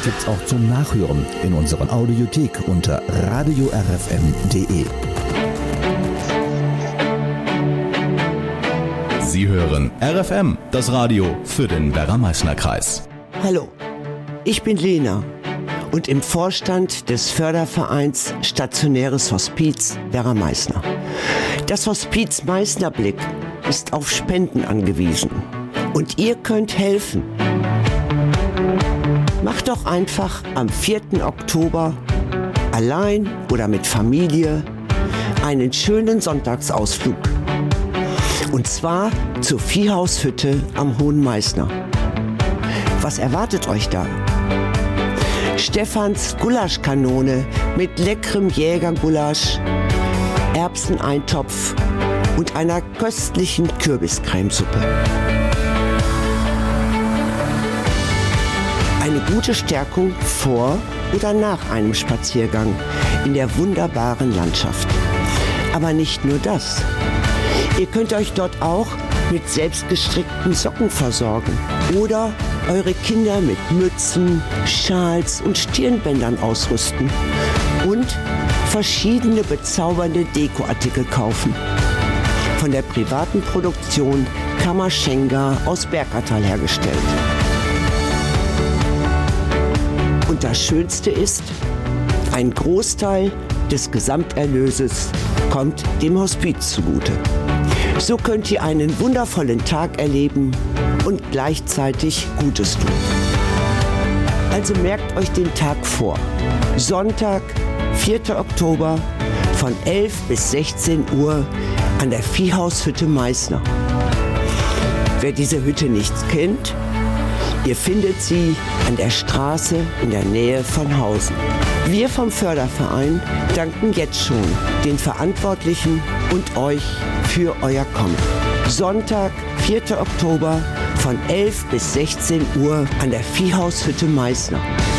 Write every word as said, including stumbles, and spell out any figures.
gibt's auch zum Nachhören in unserer Audiothek unter radio r f m punkt d e. Sie hören R F M, das Radio für den Werra-Meißner-Kreis. Hallo, ich bin Lena und im Vorstand des Fördervereins Stationäres Hospiz Werra-Meißner. Das Hospiz Meißnerblick ist auf Spenden angewiesen und ihr könnt helfen. Macht doch einfach am vierten Oktober allein oder mit Familie einen schönen Sonntagsausflug. Und zwar zur Viehhaushütte am Hohen Meißner. Was erwartet euch da? Stefans Gulaschkanone mit leckerem Jägergulasch, Erbseneintopf und einer köstlichen Kürbiscremesuppe. Eine gute Stärkung vor oder nach einem Spaziergang in der wunderbaren Landschaft. Aber nicht nur das. Ihr könnt euch dort auch mit selbstgestrickten Socken versorgen oder eure Kinder mit Mützen, Schals und Stirnbändern ausrüsten und verschiedene bezaubernde Dekoartikel kaufen. Von der privaten Produktion Kammerschenga aus Bergertal hergestellt. Und das Schönste ist, ein Großteil des Gesamterlöses kommt dem Hospiz zugute. So könnt ihr einen wundervollen Tag erleben und gleichzeitig Gutes tun. Also merkt euch den Tag vor. Sonntag, vierter Oktober von elf bis sechzehn Uhr an der Viehhaushütte Meißner. Wer diese Hütte nicht kennt, ihr findet sie an der Straße in der Nähe von Hausen. Wir vom Förderverein danken jetzt schon den Verantwortlichen und euch für euer Kommen. Sonntag, vierter Oktober von elf bis sechzehn Uhr an der Viehhaushütte Meißner.